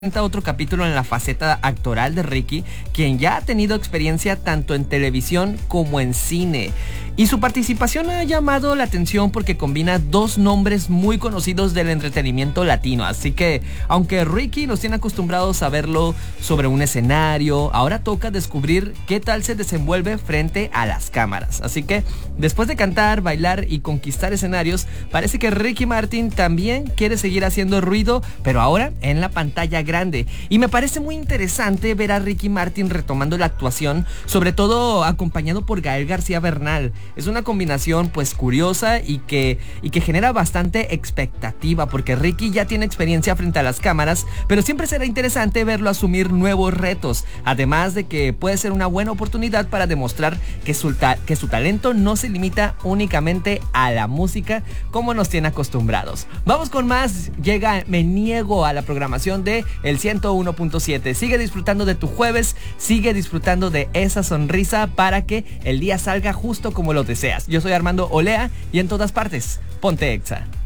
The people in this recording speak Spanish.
Otro capítulo en la faceta actoral de Ricky, quien ya ha tenido experiencia tanto en televisión como en cine. Y su participación ha llamado la atención porque combina dos nombres muy conocidos del entretenimiento latino. Así que, aunque Ricky nos tiene acostumbrados a verlo sobre un escenario, ahora toca descubrir qué tal se desenvuelve frente a las cámaras. Así que, después de cantar, bailar y conquistar escenarios, parece que Ricky Martin también quiere seguir haciendo ruido, pero ahora en la pantalla grande. Y me parece muy interesante ver a Ricky Martin retomando la actuación, sobre todo acompañado por Gael García Bernal. Es una combinación pues curiosa y que genera bastante expectativa, porque Ricky ya tiene experiencia frente a las cámaras, pero siempre será interesante verlo asumir nuevos retos, además de que puede ser una buena oportunidad para demostrar que su talento no se limita únicamente a la música como nos tiene acostumbrados. Vamos con más. Llega Me Niego a la programación de el 101.7. Sigue disfrutando de tu jueves, sigue disfrutando de esa sonrisa para que el día salga justo como lo deseas. Yo soy Armando Olea y en todas partes, ponte Exa.